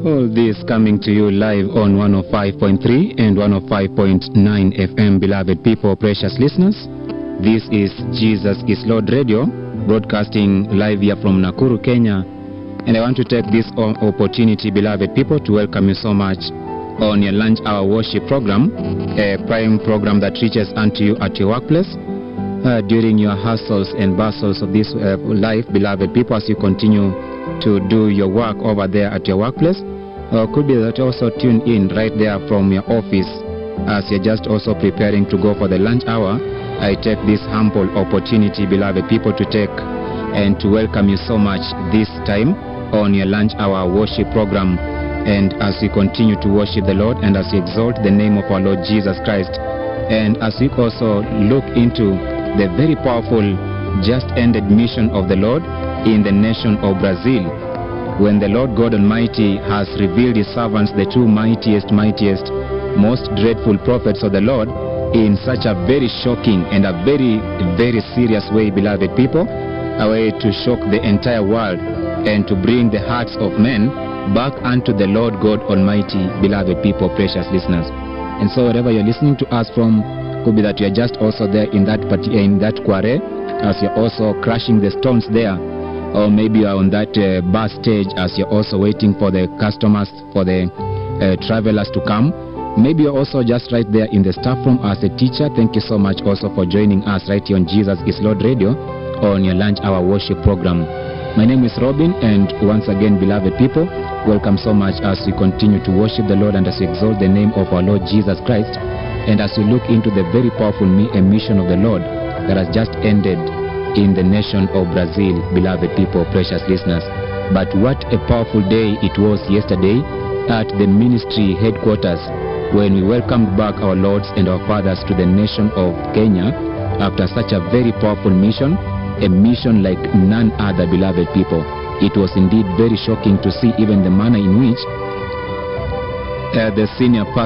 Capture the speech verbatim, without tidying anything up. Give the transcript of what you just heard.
All this coming to you live on one oh five point three and one oh five point nine F M, beloved people, precious listeners. This is Jesus is Lord Radio, broadcasting live here from Nakuru, Kenya. And I want to take this opportunity, beloved people, to welcome you so much on your lunch hour worship program, a prime program that reaches unto you at your workplace uh, during your hustles and bustles of this uh, life, beloved people, as you continue to do your work over there at your workplace. Or could be that also tune in right there from your office as you're just also preparing to go for the lunch hour. I take this humble opportunity, beloved people, to take and to welcome you so much this time on your lunch hour worship program. And as we continue to worship the Lord and as we exalt the name of our Lord Jesus Christ, and as we also look into the very powerful just ended mission of the Lord in the nation of Brazil, when the Lord God Almighty has revealed his servants, the two mightiest, mightiest, most dreadful prophets of the Lord, in such a very shocking and a very, very serious way, beloved people, a way to shock the entire world and to bring the hearts of men back unto the Lord God Almighty, beloved people, precious listeners. And so wherever you're listening to us from, could be that you're just also there in that in that quarry, as you're also crushing the stones there, or maybe you're on that uh, bus stage as you're also waiting for the customers, for the uh, travelers to come. Maybe you're also just right there in the staff room as a teacher. Thank you so much also for joining us right here on Jesus is Lord Radio on your lunch hour worship program. My name is Robin, and once again, beloved people, welcome so much as we continue to worship the Lord and as we exalt the name of our Lord Jesus Christ, and as we look into the very powerful mission of the Lord that has just ended in the nation of Brazil, beloved people, precious listeners. But what a powerful day it was yesterday at the ministry headquarters when we welcomed back our lords and our fathers to the nation of Kenya after such a very powerful mission, a mission like none other, beloved people. It was indeed very shocking to see even the manner in which uh, the senior pastor